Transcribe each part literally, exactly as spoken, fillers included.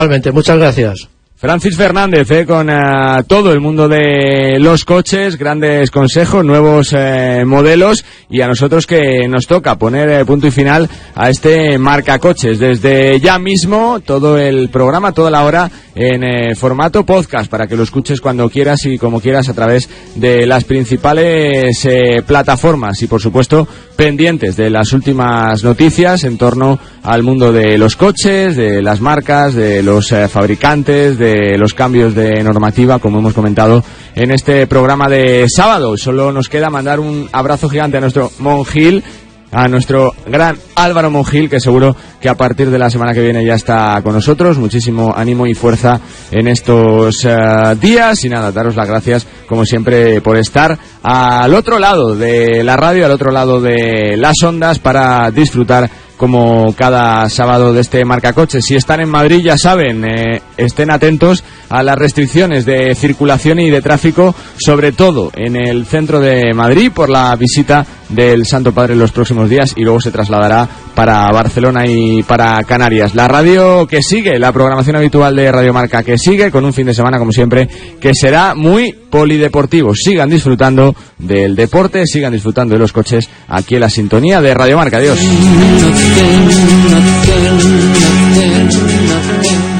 Realmente, muchas gracias. Francis Fernández, eh, con uh, todo el mundo de los coches, grandes consejos, nuevos eh, modelos, y a nosotros que nos toca poner eh, punto y final a este Marca Coches. Desde ya mismo, todo el programa, toda la hora en eh, formato podcast, para que lo escuches cuando quieras y como quieras a través de las principales eh, plataformas, y por supuesto pendientes de las últimas noticias en torno al mundo de los coches, de las marcas, de los eh, fabricantes, de los cambios de normativa, como hemos comentado en este programa de sábado. Solo nos queda mandar un abrazo gigante a nuestro Monjil, a nuestro gran Álvaro Monjil, que seguro que a partir de la semana que viene ya está con nosotros. Muchísimo ánimo y fuerza en estos uh, días, y nada, daros las gracias como siempre por estar al otro lado de la radio, al otro lado de las ondas, para disfrutar como cada sábado de este Marca Coches. Si están en Madrid, ya saben, eh, estén atentos a las restricciones de circulación y de tráfico, sobre todo en el centro de Madrid, por la visita del Santo Padre en los próximos días, y luego se trasladará para Barcelona y para Canarias. La radio que sigue, la programación habitual de Radio Marca que sigue, con un fin de semana, como siempre, que será muy polideportivo. Sigan disfrutando del deporte, sigan disfrutando de los coches, aquí en la sintonía de Radio Marca. Adiós.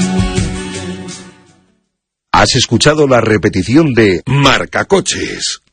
Has escuchado la repetición de Marca Coches.